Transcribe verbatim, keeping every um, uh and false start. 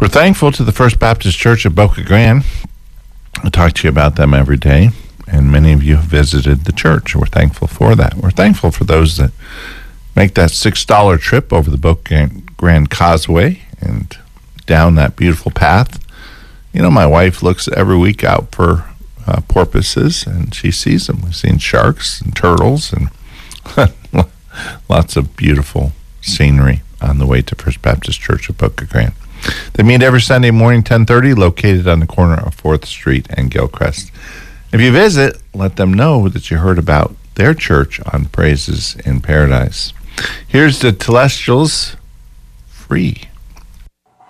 We're thankful to the First Baptist Church of Boca Grande. I talk to you about them every day, and many of you have visited the church. We're thankful for that. We're thankful for those that make that six dollar trip over the Boca Grande Causeway and down that beautiful path. You know, my wife looks every week out for uh, porpoises, and she sees them. We've seen sharks and turtles and lots of beautiful scenery on the way to First Baptist Church of Boca Grande. They meet every Sunday morning, ten thirty, located on the corner of fourth Street and Gilchrist. If you visit, let them know that you heard about their church on Praises in Paradise. Here's the Telestials, Free.